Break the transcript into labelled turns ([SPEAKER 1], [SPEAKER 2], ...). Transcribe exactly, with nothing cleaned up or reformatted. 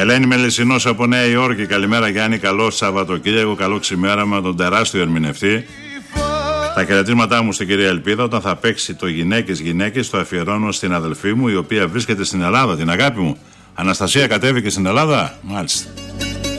[SPEAKER 1] Ελένη Μελισσινός από Νέα Υόρκη. Καλημέρα Γιάννη, καλό Σαββατοκύριακο, καλό ξημέραμα τον τεράστιο ερμηνευτή. Τα χαιρετίσματά μου στην κυρία Ελπίδα. Όταν θα παίξει το Γυναίκες Γυναίκες, το αφιερώνω στην αδελφή μου, η οποία βρίσκεται στην Ελλάδα, την αγάπη μου. Αναστασία κατέβηκε στην Ελλάδα, μάλιστα.